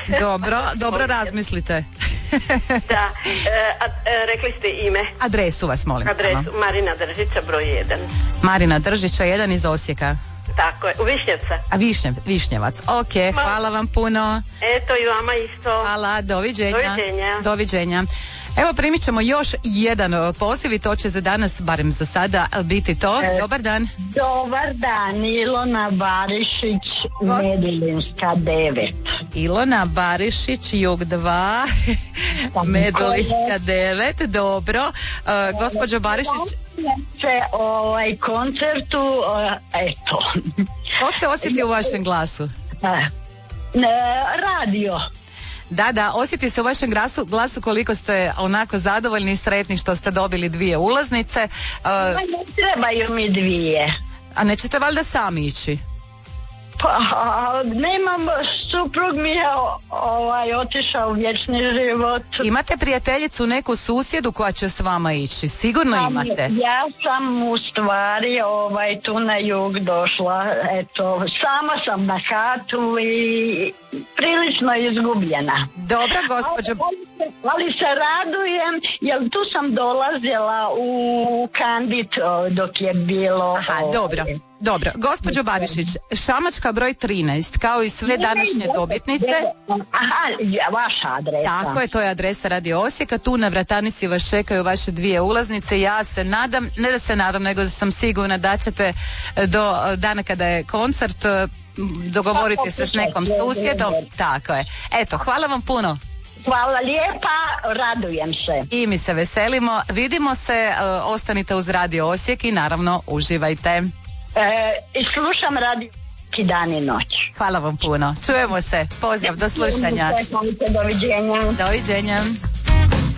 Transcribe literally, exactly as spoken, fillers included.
Dobro, dobro razmislite. Da, e, a, e, rekli ste ime. Adresu vas molim. Adresu, samo. Marina Držića, broj jedan. Marina Držića, jedan iz Osijeka. Tako je, u Višnjevca. A Višnje, Višnjevac, ok, hvala vam puno. Eto i vama isto. Hvala, doviđenja. Doviđenja. Doviđenja. Evo primit ćemo još jedan poziv i to će za danas, barem za sada, biti to. Dobar dan. Dobar dan, Ilona Barišić, Medulinska devet. Ilona Barišić, Jug dva, Medulinska devet, dobro. Uh, gospođo Barišić, se ovaj koncertu, uh, eto. ko se osjeti u vašem glasu? Uh, radio. Da, da, osjeti se u vašem glasu, glasu koliko ste onako zadovoljni i sretni što ste dobili dvije ulaznice. Uh, Ne trebaju mi dvije. a nećete valjda sami ići? Pa, nemam, suprug mi je ovaj, otišao u vječni život. Imate prijateljicu, neku susjedu koja će s vama ići? Sigurno imate. Ja sam u stvari ovaj, tu na jug došla, eto, sama sam na hatu i prilično izgubljena. Dobra, gospođo. Ali, ali se radujem, jer tu sam dolazila u Kandit dok je bilo... Aha, ovaj, dobro. Dobro, gospođo Barišić, Šamačka broj trinaest, kao i sve današnje dobitnice. Aha, vaša adresa. Tako je, to je adresa Radio Osijeka, tu na vratanici vas čekaju vaše dvije ulaznice. Ja se nadam, ne da se nadam, nego da sam sigurna da ćete do dana kada je koncert dogovoriti se s nekom susjedom. Tako je. Eto, hvala vam puno. Hvala lijepa, radujem se. I mi se veselimo. Vidimo se, ostanite uz Radio Osijek i naravno uživajte. E, i slušam radio dan i noć. Hvala vam puno. Čujemo se. Pozdrav, do slušanja. Doviđenja. Doviđenja.